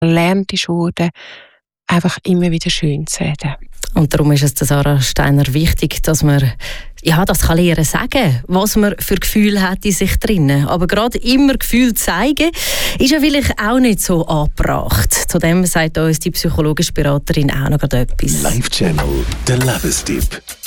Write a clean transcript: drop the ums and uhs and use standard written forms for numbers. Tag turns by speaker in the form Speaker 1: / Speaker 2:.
Speaker 1: lernt ist worden, einfach immer wieder schön zu reden.
Speaker 2: Und darum ist es Sarah Steiner wichtig, dass man das kann lernen sagen, was man für Gefühle hat in sich drinnen. Aber gerade immer Gefühle zeigen, ist ja vielleicht auch nicht so angebracht. Zudem sagt uns die psychologische Beraterin auch noch etwas.
Speaker 3: Live Channel, der Lebenstipp.